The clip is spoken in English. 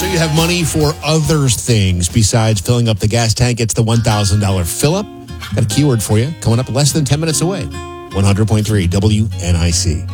you have money for other things besides filling up the gas tank. It's the $1,000 fill-up. Got a keyword for you coming up less than 10 minutes away. 100.3 WNIC.